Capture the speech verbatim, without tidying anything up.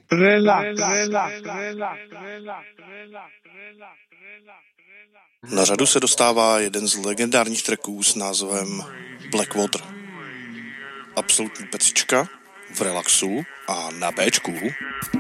Na řadu se dostává jeden z legendárních tracků s názvem Blackwater. Absolutní pecička v relaxu a na béčku.